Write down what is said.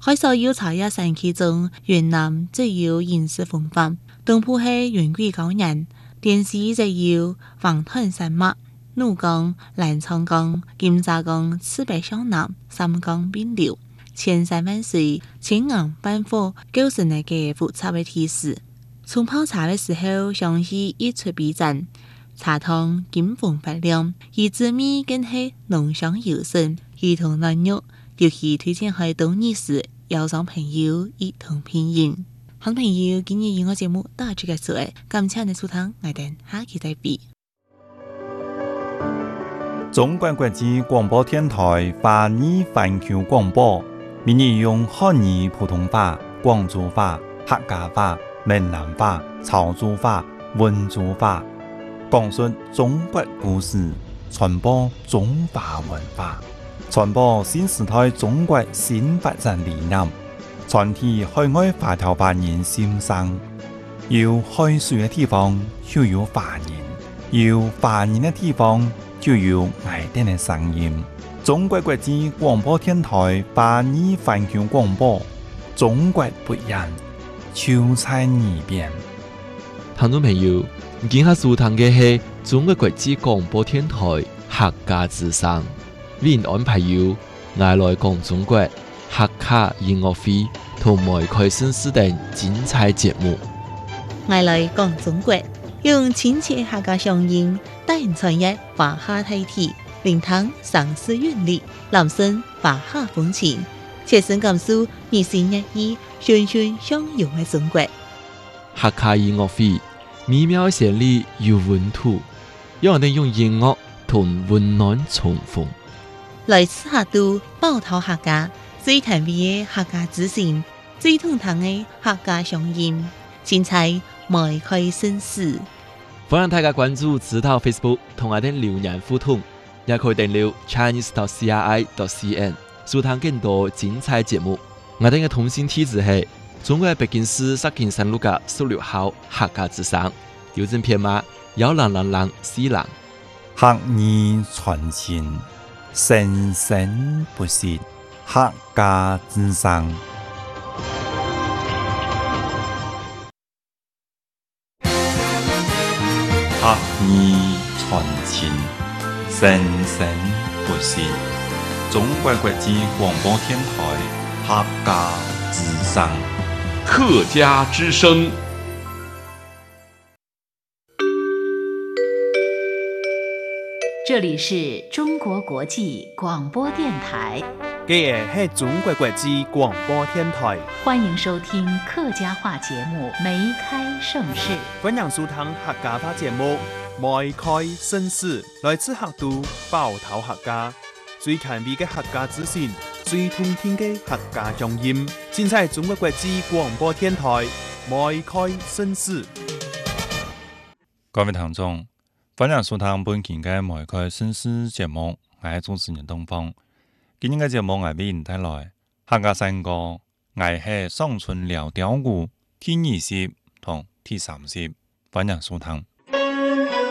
喺所有茶叶山區中，越南最有飲食風範。東部係雲貴高原，滇西則有黃灘山脈、怒江、瀾滄江、金沙江、赤白向南三江並流，千山萬水，千岩萬峰，構成一個複雜的體系。從泡茶的時候，想起一出必讚，茶湯金紅發亮，而滋味更係濃香油醇，兒童軟肉。尤其推薦喺冬日時邀上朋友一同品飲。好朋友，今日音樂節目到此結束，感謝你收聽，我哋下期再會。 中國國際廣播電台華語環球廣播，每日用漢語普通話、廣州話、客家話、閩南話、潮州話、溫州話，講述中國故事，傳播中華文化，傳播新時代中國新發展理念，傳遞海外華僑華人心聲。有海水的地方就有華人，有華人的地方就有愛哋的聲音。中國國際廣播電台華語環球廣播，中國不一樣，就在耳邊。 聽眾朋友，今下收聽嘅係中國國際廣播電台客家之聲，為您安排有愛來講中國客家音樂會同埋開新時等精彩節目。 愛來講中國，用親切客家聲音帶人傳譯華夏大體，聆聽上世韻律，攬聲華夏風情，切身感受日新月異、循循相融嘅中國。 客家音樂會美妙嘅旋律有溫度，讓我哋用音樂同溫暖重逢。 來自客都寶島客家最甜美嘅客家之聲，最通透嘅客家聲音，精彩邁開新事。 歡迎大家關注指導 Facebook 同我哋留言互動，也可以訂閱 chinese.cri.cn 收聽更多精彩節目。我哋嘅通訊地址係中國北京市石景山路嘅16號客家之聲，郵政編碼10004。 客語傳情，生生不息，客家之聲。客語傳情，生生不息。中國國際廣播電台客家之聲。 客家之聲。 這裡是中國國際廣播電台。 這是中國國際廣播電台。 歡迎收聽客家話節目《梅開盛世》。 歡迎收聽客家話節目《梅開盛世》，來自客都寶島客家，最甜美的客家資訊，最動聽的客家聲音，盡在中國國際廣播電台《梅開盛世》。 各位聽眾，歡迎收聽本期嘅《梅開盛世》節目，我係主持人東方。今日嘅節目我為您帶來客家山歌《愛係雙春寮調鼓》第20同第30，歡迎收聽。